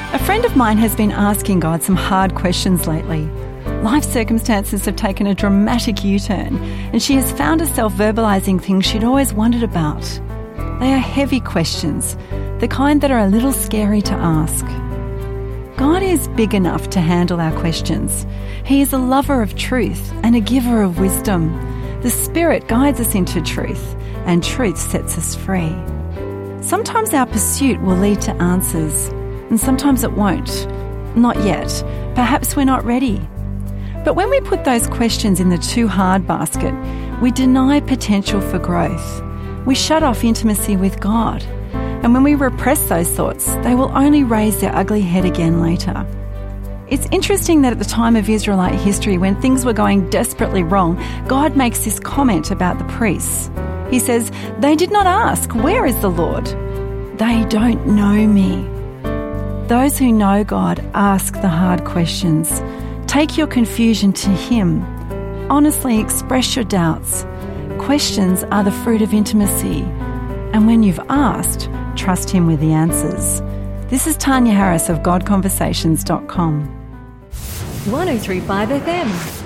A friend of mine has been asking God some hard questions lately. Life circumstances have taken a dramatic U-turn, and she has found herself verbalising things she'd always wondered about. They are heavy questions, the kind that are a little scary to ask. God is big enough to handle our questions. He is a lover of truth and a giver of wisdom. The Spirit guides us into truth, and truth sets us free. Sometimes our pursuit will lead to answers, and sometimes it won't. Not yet. Perhaps we're not ready. But when we put those questions in the too hard basket, we deny potential for growth. We shut off intimacy with God. And when we repress those thoughts, they will only raise their ugly head again later. It's interesting that at the time of Israelite history, when things were going desperately wrong, God makes this comment about the priests. He says, "They did not ask, 'Where is the Lord?' They don't know me." Those who know God ask the hard questions. Take your confusion to Him. Honestly express your doubts. Questions are the fruit of intimacy. And when you've asked, trust Him with the answers. This is Tanya Harris of GodConversations.com. 103.5 FM.